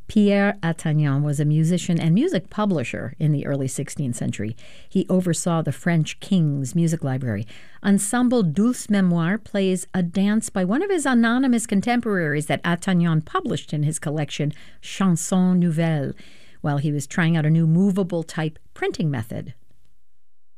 Pierre Attagnan was a musician and music publisher in the early 16th century. He oversaw the French king's music library. Ensemble Dulce Mémoire plays a dance by one of his anonymous contemporaries that Attagnan published in his collection Chansons Nouvelles, while he was trying out a new movable type printing method